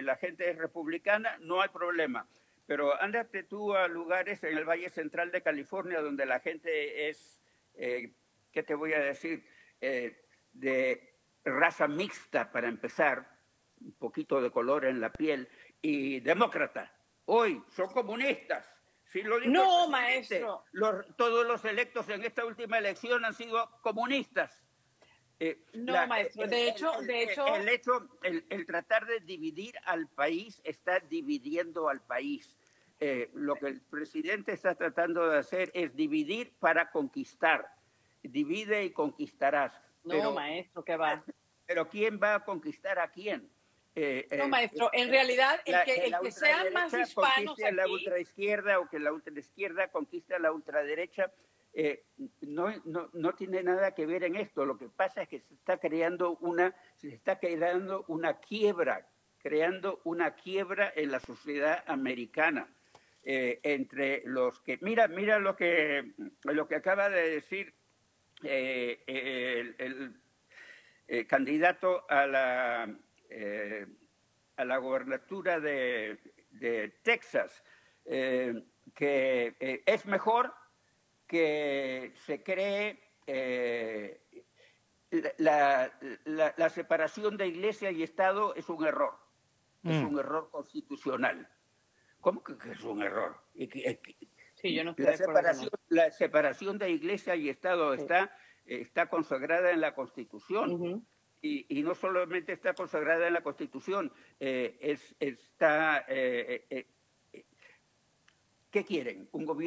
la gente es republicana, no hay problema. Pero ándate tú a lugares en el Valle Central de California donde la gente es, ¿qué te voy a decir? De raza mixta, para empezar, un poquito de color en la piel, y demócrata. Hoy son comunistas. Sí, lo dijo el No, presidente. maestro. Todos los electos en esta última elección han sido comunistas. No, maestro. De hecho, El tratar de dividir al país está dividiendo al país. Lo que el presidente está tratando de hacer es dividir para conquistar. Divide y conquistarás. no, maestro, ¿qué va? Pero ¿quién va a conquistar a quién? No, maestro, en realidad Que el la que sean más ultraderecha hispanos conquiste a la aquí, ultraizquierda o que la ultraizquierda conquiste a la ultraderecha, no tiene nada que ver en esto. Lo que pasa es que se está creando una quiebra, creando una quiebra en la sociedad americana. Entre los que mira lo que acaba de decir el candidato a la gobernatura de Texas, que es mejor que se cree la separación de iglesia y Estado es un error. Es un error constitucional. ¿Cómo que es un error? sí, yo no estoy de acuerdo con eso. La separación de iglesia y Estado Sí. está consagrada en la Constitución. Y no solamente está consagrada en la Constitución, ¿qué quieren? ¿Un gobierno